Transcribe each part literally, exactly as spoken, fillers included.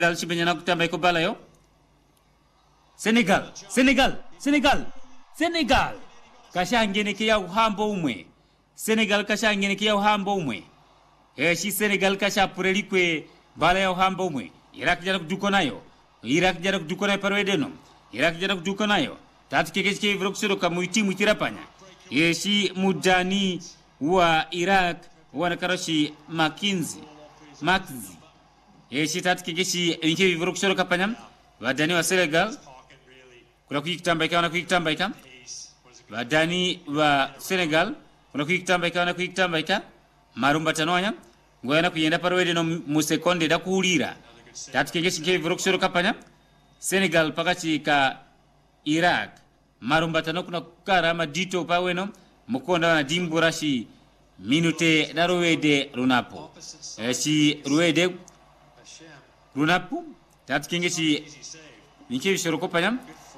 Senegal simenyana kutamba iko bala yo. Senegal, Senegal, Senegal, Senegal. Kashangene kia uhambo umwe. Senegal kashangene kia uhambo umwe. Eh shi Senegal kashapurelikwe bala ya uhambo umwe. Iraq jana kuduko nayo. Iraq jana kuduko nayo parwedeno. Iraq jana kuduko nayo. Tatu kekeke vrokshiro kamuiti mutirapanya. Eh shi mudani wa Iraq wana karoshi Makinzi. Makzi. Eh shi tatu kekeke inke vrokshiro kapanya. Wadani wa Senegal. Kuna kuikitambaika wana kuikitambaika. Wadani wa Senegal. Kuna kuikitambaika wana kuikitambaika. Marumba tanoanya. Ngoyana kuyenda parwede no musekonde da kuhulira. Tatu kekeke inke vrokshiro kapanya. Senegal pakati ka Iraq. Marumba tano kuna kukara madito paweno. Mukonda wana dimburashi. Minute na ruwede runapo. E si ruwede runapo. Tatu kenge si inke vishoro kopanya.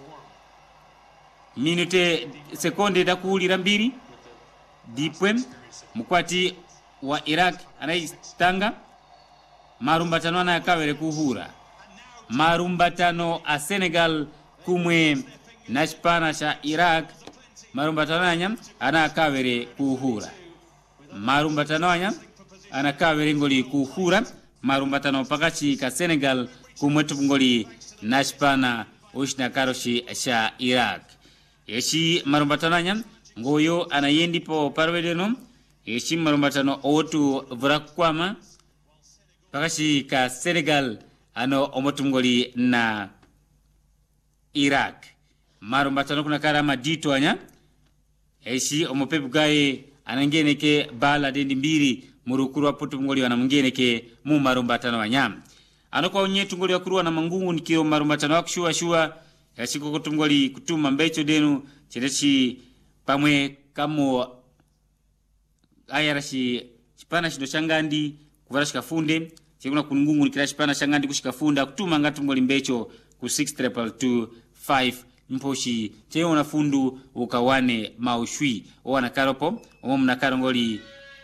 Minute sekonde da kuhulira mbiri. Dipwe. Mukwati wa Iraq anaistanga. Marumba tano ana yakawele kuhura. Marumba tano a Senegal kumwe nashpana sha Iraq. Marumba tano anya ana yakawele kuhura. Marumba tano anya ana yakawele ngoli kuhura. Marumba tano pakachi ka Senegal kumwe tupungoli nashpana ushna karoshi sha Iraq. Yeshi marumba tano anya ngoyo anayendi po parwedeno. Yeshi marumba tano otu vrakwama. Pakashi ka Senegal ano omotungoli na Iraq. Marumba tano kuna karama dito anya. Yeshi omopepu gae anangeneke bala dendi mbiri murukuru wa putungoli wana mngeneke mu marumba tano anya. Ano kwa unye tungoli wa kuruwa na mangungu nikio marumba tano wakishua shua. Yeshi kukutungoli kutuma mbecho denu. Chedeshi pamwe kamo ayarashi chipana shido shangandi kuvarashi kafunde. Chekuna kunungungu nikila shipana shangandi kushikafunda. Kutuma ngatungoli mbecho ku six triple two five mposhi. Cheo unafundu ukawane maushui. Owa nakaropo. Owa mnakarongoli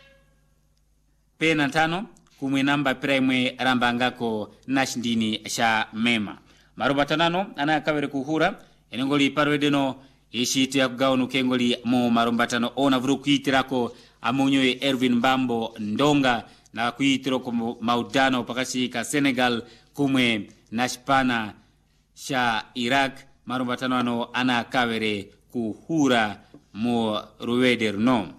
pena tano. Kumwe namba premwe ramba ngako nashindini sha mema. Maruba tanano anakawere kuhura. Enengoli parwedeno ishiti ya kugaunu kengoli mu marumbatano ona vuru kuitirako amunyoe Erwin Mbambo Ndonga na kuitirako maudano pakasi ka Senegal kumwe nashpana sha Iraq. Marumbatano ano anakawere kuhura mu ruweder no.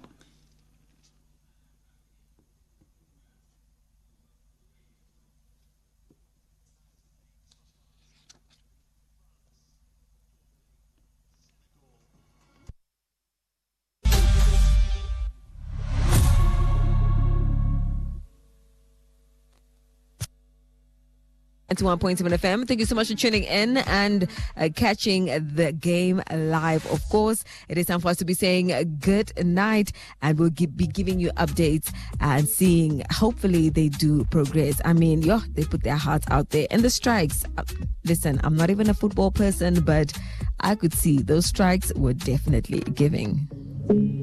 ninety-one point seven F M. Thank you so much for tuning in and uh, catching the game live. Of course, it is time for us to be saying good night, and we'll gi- be giving you updates and seeing, hopefully they do progress. I mean, yo, they put their hearts out there. And the strikes, uh, listen, I'm not even a football person, but I could see those strikes were definitely giving.